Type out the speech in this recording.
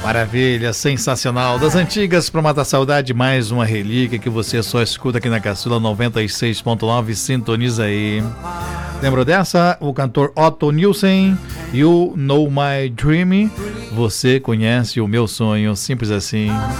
Maravilha, sensacional. Das antigas para matar saudade, mais uma relíquia que você só escuta aqui na Caçula 96.9. Sintoniza aí. Lembrou dessa? O cantor Otto Nielsen, You Know My Dream. Você conhece o meu sonho, simples assim.